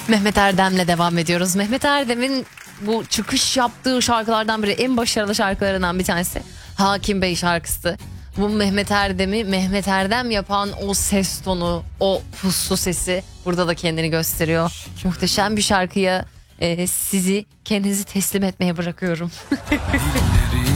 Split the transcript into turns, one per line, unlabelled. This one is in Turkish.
Mehmet Erdem'le devam ediyoruz. Mehmet Erdem'in bu çıkış yaptığı şarkılardan biri, en başarılı şarkılarından bir tanesi Hakim Bey şarkısı. Bu Mehmet Erdem'i Mehmet Erdem yapan o ses tonu, o puslu sesi burada da kendini gösteriyor. Muhteşem bir şarkıya sizi kendinizi teslim etmeye bırakıyorum.